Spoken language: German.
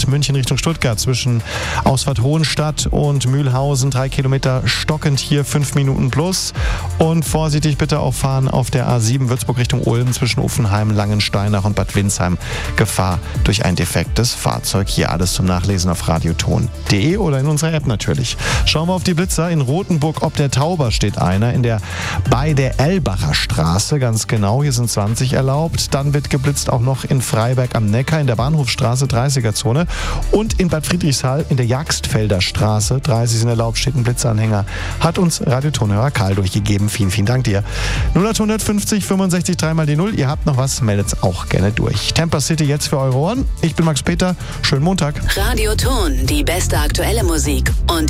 A8 München Richtung Stuttgart zwischen Ausfahrt Hohenstadt und Mühlhausen 3 Kilometer stockend hier 5 Minuten plus. Und vorsichtig bitte auch fahren auf der A7 Würzburg Richtung Ulm zwischen Uffenheim, Langensteinach und Bad Windsheim. Gefahr durch ein defektes Fahrzeug. Hier alles zum Nachlesen auf radioton.de oder in unserer App natürlich. Schauen wir auf die Blitzer. In Rothenburg ob der Tauber steht einer. Bei der Elbacher Straße, ganz genau. Hier sind 20 erlaubt. Dann wird geblitzt auch noch in Freiberg am Neckar in der Bahnhofstraße 30er-Zone. Und in Bad Friedrichshall in der Jagstfelder Straße 30 sind erlaubt, steht ein Blitzanhänger. Hat uns Radiotonhörer Karl durchgegeben. Vielen, vielen Dank dir. 0850 65 3 mal die 0. Ihr habt noch was, meldet's auch gerne durch. Temper City jetzt für eure Ohren. Ich bin Max Peter. Schönen Montag. Radioton, die beste aktuelle Musik und